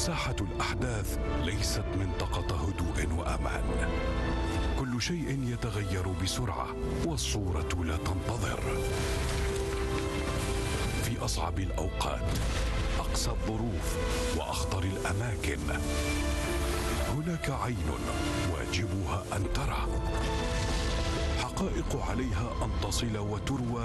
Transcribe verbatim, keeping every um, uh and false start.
ساحة الأحداث ليست منطقة هدوء وأمان. كل شيء يتغير بسرعة والصورة لا تنتظر. في أصعب الأوقات، أقسى الظروف وأخطر الأماكن، هناك عين واجبها أن ترى، حقائق عليها أن تصل وتروى